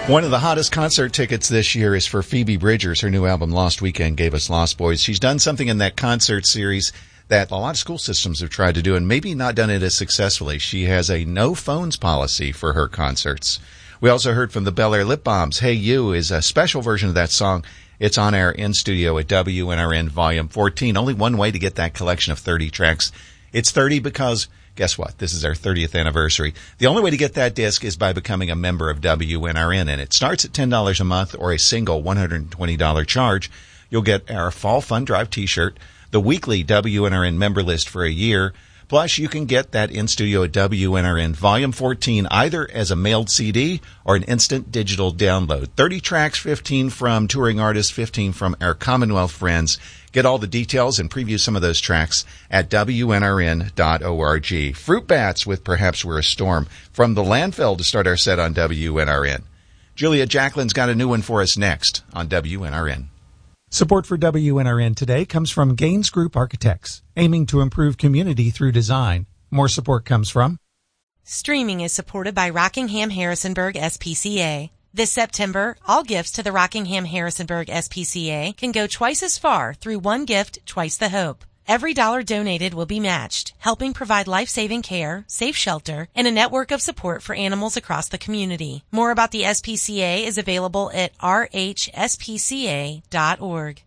One of the hottest concert tickets this year is for Phoebe Bridgers. Her new album, Lost Weekend, gave us Lost Boys. She's done something in that concert series that a lot of school systems have tried to do and maybe not done it as successfully. She has a no phones policy for her concerts. We also heard from the Bel Air Lip Bombs. Hey You is a special version of that song. It's on air in studio at WNRN Volume 14. Only one way to get that collection of 30 tracks. It's 30 because, guess what? This is our 30th anniversary. The only way to get that disc is by becoming a member of WNRN, and it starts at $10 a month or a single $120 charge. You'll get our Fall Fun Drive t-shirt, the weekly WNRN member list for a year, plus you can get that in studio at WNRN Volume 14 either as a mailed CD or an instant digital download. 30 tracks, 15 from touring artists, 15 from our Commonwealth friends. Get all the details and preview some of those tracks at WNRN.org. Fruit Bats with Perhaps We're a Storm from the Landfill to start our set on WNRN. Julia Jacqueline's got a new one for us next on WNRN. Support for WNRN today comes from Gaines Group Architects, aiming to improve community through design. More support comes from Streaming is supported by Rockingham Harrisonburg SPCA. This September, all gifts to the Rockingham Harrisonburg SPCA can go twice as far through one gift, twice the hope. Every dollar donated will be matched, helping provide life-saving care, safe shelter, and a network of support for animals across the community. More about the SPCA is available at rhspca.org.